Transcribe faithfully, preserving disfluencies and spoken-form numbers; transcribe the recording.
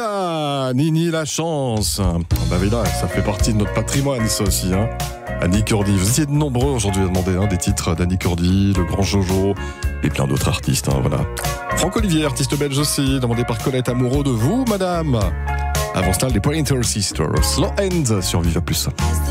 Oula, Nini la chance. Ah bah oui, là, ça fait partie de notre patrimoine, ça aussi. Hein. Annie Cordy, vous étiez de nombreux aujourd'hui à demander hein, des titres d'Annie Cordy, le grand Jojo et plein d'autres artistes. Hein, voilà. Franck Olivier, artiste belge aussi, demandé par Colette, amoureux de vous, madame. Avant cela, les Pointer Sisters, Slow End sur Viva Plus.